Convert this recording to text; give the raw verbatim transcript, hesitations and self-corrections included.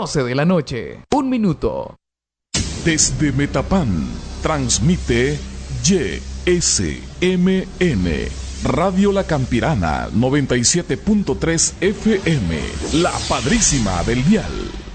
doce de la noche. Un minuto. Desde Metapan, transmite Y S M N, Radio La Campirana, noventa y siete punto tres F M, la padrísima del dial.